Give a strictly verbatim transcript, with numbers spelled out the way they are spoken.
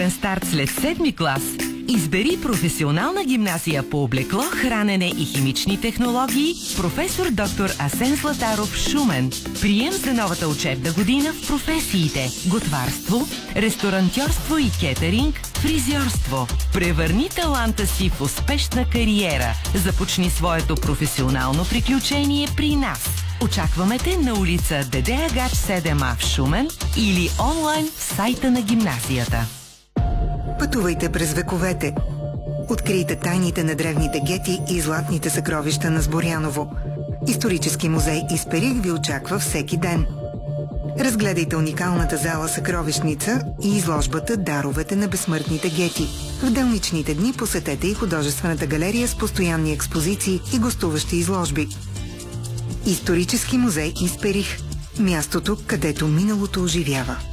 Старт след седми клас. Избери професионална гимназия по облекло, хранене и химични технологии професор доктор Асен Златаров, Шумен. Прием за новата учебна година в професиите готварство, ресторантьорство и кетеринг, фризьорство. Превърни таланта си в успешна кариера. Започни своето професионално приключение при нас. Очакваме те на улица Деде Агач седем А в Шумен или онлайн в сайта на гимназията. Пътувайте през вековете. Открийте тайните на древните гети и златните съкровища на Сборяново. Исторически музей Исперих ви очаква всеки ден. Разгледайте уникалната зала Съкровищница и изложбата Даровете на безсмъртните гети. В делничните дни посетете и художествената галерия с постоянни експозиции и гостуващи изложби. Исторически музей Исперих. Мястото, където миналото оживява.